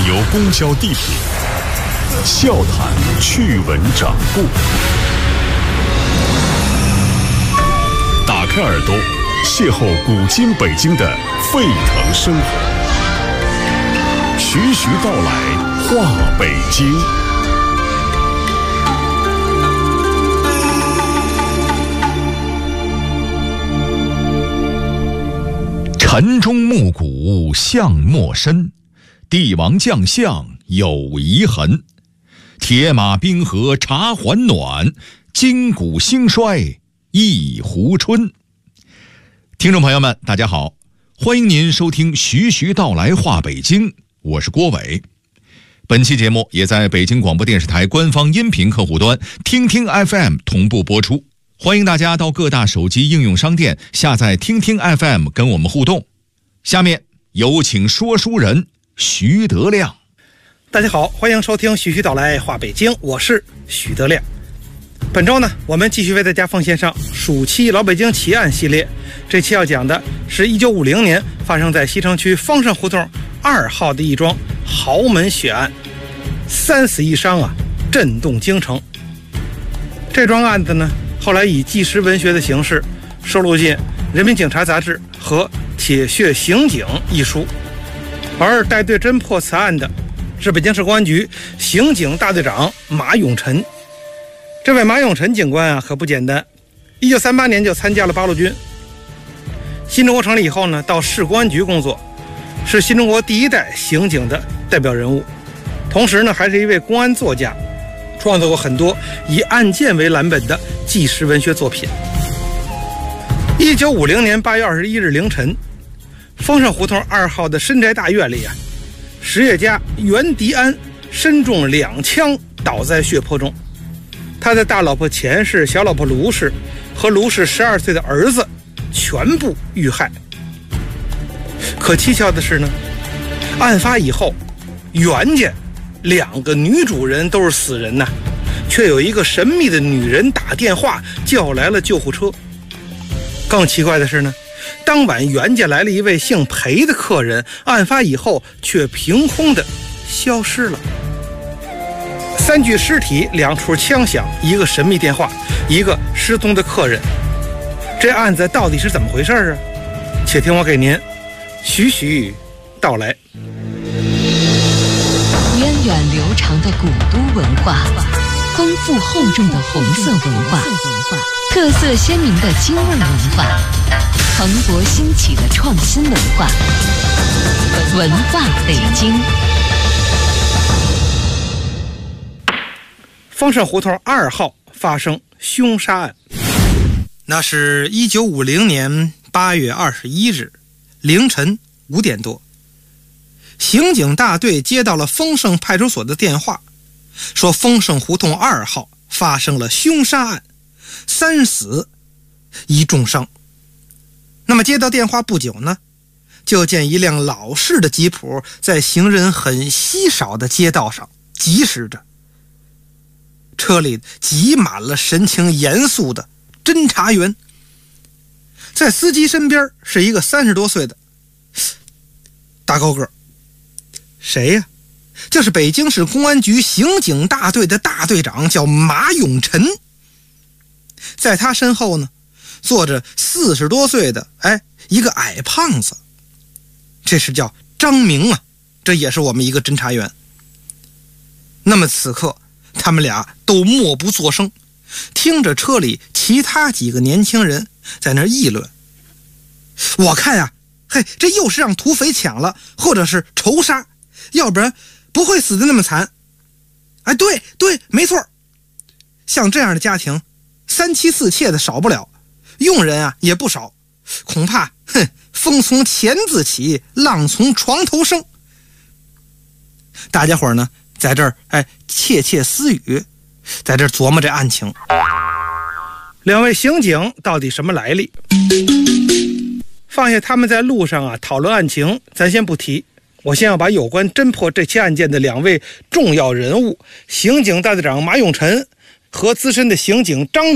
游公交地铁，笑谈趣闻掌故。打开耳朵，邂逅古今北京的沸腾生活。徐徐道来，话北京。 晨钟暮鼓巷陌深，帝王将相有遗痕。铁马冰河茶还暖，今古兴衰一壶春。听众朋友们大家好，欢迎您收听徐徐道来话北京，我是郭伟。本期节目也在北京广播电视台官方音频客户端听听 FM 同步播出，欢迎大家到各大手机应用商店下载听听 FM 跟我们互动。下面有请说书人徐德亮。 大家好，欢迎收听徐徐道来话北京，我是徐德亮。本周呢，我们继续为大家奉献上暑期老北京奇案系列。这期要讲的是1950年发生在西城区丰盛胡同2号的一桩豪门血案，3死1伤啊，震动京城。这桩案子呢，后来以纪实文学的形式收录进《人民警察》杂志和《铁血刑警》一书，而带队侦破此案的是北京市公安局刑警大队长马永臣。这位马永臣警官啊，可不简单。1938年就参加了八路军。新中国成立以后呢，到市公安局工作，是新中国第一代刑警的代表人物。同时呢，还是一位公安作家，创作过很多以案件为蓝本的纪实文学作品。1950年8月21日凌晨，丰盛胡同2号的深宅大院里啊，实业家袁迪安身中2枪，倒在血泊中。他的大老婆钱氏、小老婆卢氏和卢氏12岁的儿子全部遇害。可蹊跷的是呢，案发以后，袁家2个女主人都是死人呐，却有一个神秘的女人打电话叫来了救护车。更奇怪的是呢，当晚袁家来了一位姓裴的客人，案发以后却凭空的消失了。3具尸体，2处枪响，一个神秘电话，一个失踪的客人。这案子到底是怎么回事啊？且听我给您徐徐道来。 源远流长的古都文化，丰富厚重的红色文化，特色鲜明的京味文化，蓬勃兴起的创新文化，文化北京。 丰盛胡同2号发生凶杀案。那是1950年8月21日凌晨5点多，刑警大队接到了丰盛派出所的电话，说丰盛胡同2号发生了凶杀案，3死1重伤。那么接到电话不久呢，就见一辆老式的吉普在行人很稀少的街道上疾驶着，车里挤满了神情严肃的侦查员。在司机身边是一个30多岁的大高个。谁呀？就是北京市公安局刑警大队的大队长，叫马永臣。在他身后呢，坐着40多岁的一个矮胖子，这是叫张明啊，这也是我们一个侦查员。那么此刻他们俩都默不作声，听着车里其他几个年轻人在那议论。我看呀，这又是让土匪抢了，或者是仇杀，要不然不会死得那么惨。对，没错。像这样的家庭，3妻4妾的少不了，佣人啊也不少，恐怕风从钱字起，浪从床头生。大家伙呢在这儿窃窃私语，在这儿琢磨这案情。2位刑警到底什么来历？放下他们在路上啊讨论案情，咱先不提。我先要把有关侦破这起案件的2位重要人物，刑警大队长马永臣和资深的刑警张